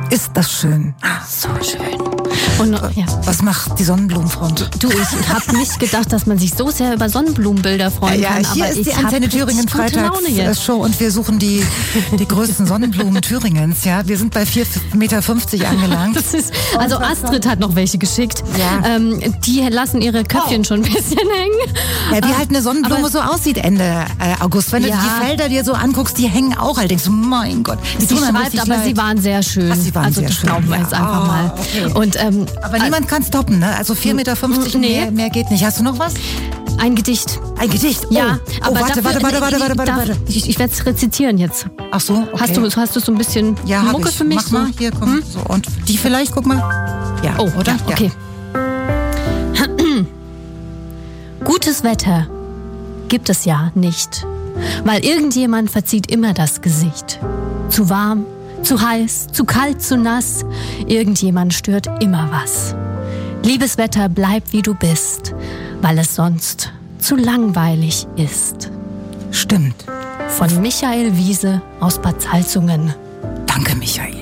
Ist das schön. So schön. Und ja. Was macht die Sonnenblumenfront? Du, ich habe nicht gedacht, dass man sich so sehr über Sonnenblumenbilder freuen kann. Hier aber ist ich die Antenne Thüringen Freitagsshow und wir suchen die größten Sonnenblumen Thüringens. Ja, wir sind bei 4,50 Meter angelangt. Das ist, also Astrid hat noch welche geschickt. Ja. Die lassen ihre Köpfchen schon ein bisschen hängen. Ja, wie halt eine Sonnenblume so aussieht Ende August. Wenn du die Felder dir so anguckst, die hängen auch halt. Denkst du, mein Gott. Sie schreibt, aber sie waren sehr schön. Sie waren also sehr das schön. glauben wir jetzt einfach mal. Okay. Und, aber niemand kann es toppen, ne? Also 4,50 Meter mehr geht nicht. Hast du noch was? Ein Gedicht. Ein Gedicht? Ja, aber warte. Ich werde es rezitieren jetzt. Ach so, okay. Hast du so ein bisschen Mucke für mich? Mach mal, hier, komm. So, und die vielleicht, guck mal. Ja. Oh, oder? Ja. Okay. Gutes Wetter gibt es ja nicht, weil irgendjemand verzieht immer das Gesicht. Zu warm, zu heiß, zu kalt, zu nass, irgendjemand stört immer was. Liebes Wetter, bleib wie du bist, weil es sonst zu langweilig ist. Stimmt. Von Michael Wiese aus Bad Salzungen. Danke, Michael.